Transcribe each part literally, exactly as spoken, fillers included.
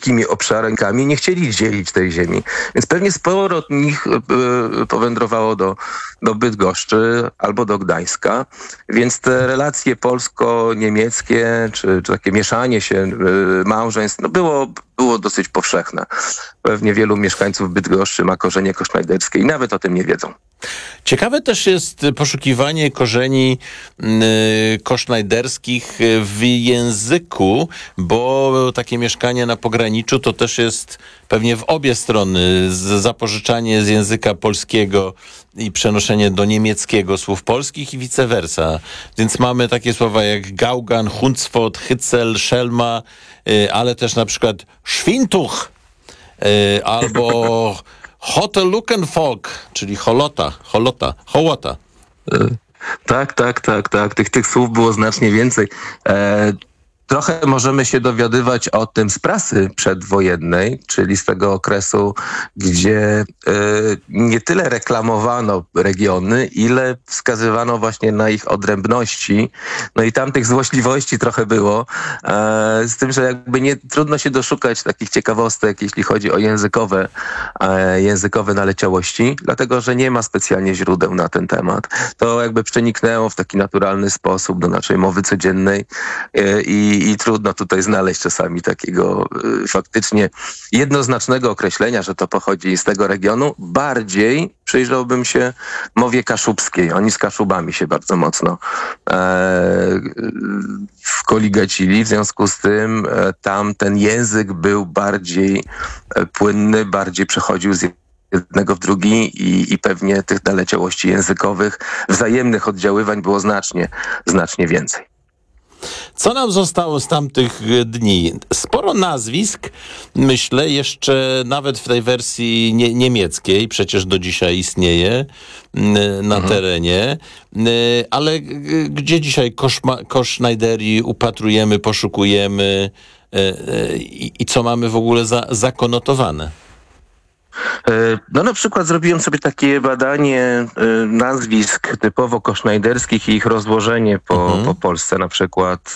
wielkimi obszarami, nie chcieli dzielić tej ziemi. Więc pewnie sporo od nich y, powędrowało do, do Bydgoszczy albo do Gdańska. Więc te relacje polsko-niemieckie, czy, czy takie mieszanie się y, małżeństw, no było, było dosyć powszechne. Pewnie wielu mieszkańców Bydgoszczy ma korzenie kosznajderskie i nawet o tym nie wiedzą. Ciekawe też jest poszukiwanie korzeni y, kosznajderskich w języku, bo takie mieszkanie na pograniczu to też jest pewnie w obie strony z, zapożyczanie z języka polskiego i przenoszenie do niemieckiego słów polskich i vice versa. Więc mamy takie słowa jak Gaugan, Hundsfott, Hycel, Schelma, y, ale też na przykład Schwintuch y, albo Hotelukenfolk, czyli holota, holota, hołota. Tak, tak, tak, tak. Tych, tych słów było znacznie więcej. E, trochę możemy się dowiadywać o tym z prasy przedwojennej, czyli z tego okresu, gdzie e, nie tyle reklamowano regiony, ile wskazywano właśnie na ich odrębności. No i tam tych złośliwości trochę było. E, z tym, że jakby nie trudno się doszukać takich ciekawostek, jeśli chodzi o językowe, e, językowe naleciałości, dlatego, że nie ma specjalnie źródeł na ten temat. To jakby przeniknęło w taki naturalny sposób do naszej mowy codziennej e, i I trudno tutaj znaleźć czasami takiego y, faktycznie jednoznacznego określenia, że to pochodzi z tego regionu. Bardziej przyjrzałbym się mowie kaszubskiej. Oni z Kaszubami się bardzo mocno e, wkoligacili. W związku z tym e, tam ten język był bardziej e, płynny, bardziej przechodził z jednego w drugi i, i pewnie tych naleciałości językowych, wzajemnych oddziaływań było znacznie, znacznie więcej. Co nam zostało z tamtych dni? Sporo nazwisk, myślę, jeszcze nawet w tej wersji nie, niemieckiej, przecież do dzisiaj istnieje na mhm. terenie, ale gdzie dzisiaj Kosznajderi upatrujemy, poszukujemy i, i co mamy w ogóle za, zakonotowane? No na przykład zrobiłem sobie takie badanie nazwisk typowo kosznajderskich i ich rozłożenie po, mhm. po Polsce. Na przykład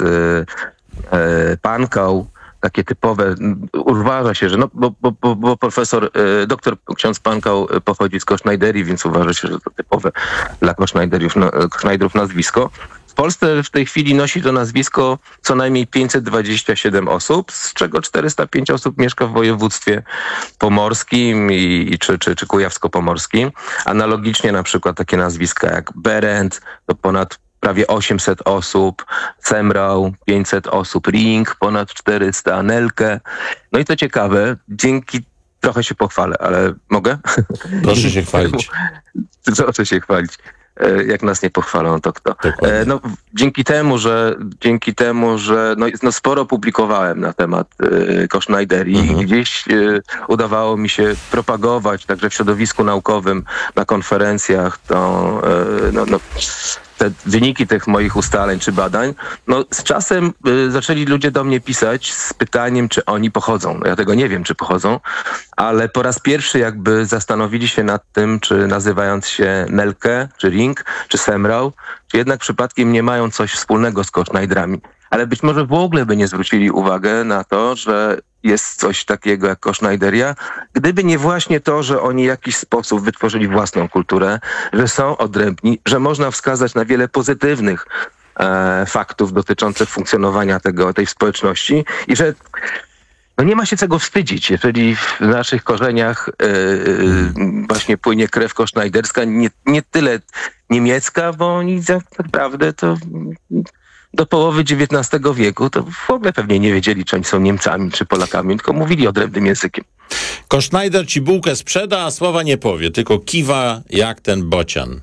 e, Pankał, takie typowe, uważa się, że no, bo, bo, bo profesor, doktor ksiądz Pankał pochodzi z Kosznajderii, więc uważa się, że to typowe dla Kosznajderów, Kosznajderów nazwisko. W Polsce w tej chwili nosi to nazwisko co najmniej pięćset dwadzieścia siedem osób, z czego czterysta pięć osób mieszka w województwie pomorskim i, i czy, czy, czy kujawsko-pomorskim. Analogicznie na przykład takie nazwiska jak Berend, to ponad prawie osiemset osób, Semrau pięćset osób, Ring ponad czterysta, Nelke. No i to ciekawe, dzięki, trochę się pochwalę, ale mogę? Proszę się chwalić. Proszę się chwalić. Jak nas nie pochwalą, to kto? Dokładnie. No, dzięki temu, że dzięki temu, że no, no sporo publikowałem na temat y, Kosznajderi, mhm. gdzieś y, udawało mi się propagować także w środowisku naukowym na konferencjach to y, no, no, te wyniki tych moich ustaleń czy badań. No z czasem y, zaczęli ludzie do mnie pisać z pytaniem, czy oni pochodzą. No, ja tego nie wiem, czy pochodzą, ale po raz pierwszy jakby zastanowili się nad tym, czy nazywając się Nelke, czy Ring, czy Semrau, czy jednak przypadkiem nie mają coś wspólnego z Kosznajdrami. Ale być może w ogóle by nie zwrócili uwagi na to, że jest coś takiego jak Kosznajderia, gdyby nie właśnie to, że oni w jakiś sposób wytworzyli własną kulturę, że są odrębni, że można wskazać na wiele pozytywnych e, faktów dotyczących funkcjonowania tego, tej społeczności i że no nie ma się czego wstydzić, jeżeli w naszych korzeniach yy, właśnie płynie krew kosznajderska, nie, nie tyle niemiecka, bo oni tak naprawdę to do połowy dziewiętnastego wieku to w ogóle pewnie nie wiedzieli, czy oni są Niemcami, czy Polakami, tylko mówili odrębnym językiem. Koszznajder ci bułkę sprzeda, a słowa nie powie, tylko kiwa jak ten bocian.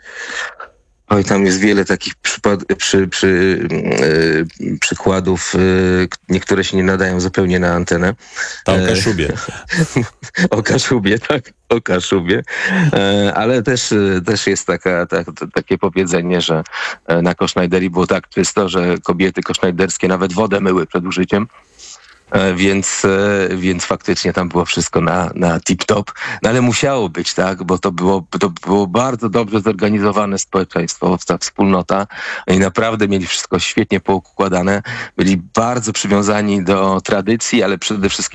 Oj, tam jest wiele takich przypad- przy, przy, yy, przykładów, yy, niektóre się nie nadają zupełnie na antenę. To o Kaszubie. O Kaszubie, tak, o Kaszubie. Yy, ale też, yy, też jest taka, tak, to, takie powiedzenie, że yy, na Kosznajderi było tak czysto, że kobiety koszznajderskie nawet wodę myły przed użyciem. Więc, więc faktycznie tam było wszystko na, na tip-top. No ale musiało być, tak, bo to było, to było bardzo dobrze zorganizowane społeczeństwo, ta wspólnota. Oni naprawdę mieli wszystko świetnie poukładane. Byli bardzo przywiązani do tradycji, ale przede wszystkim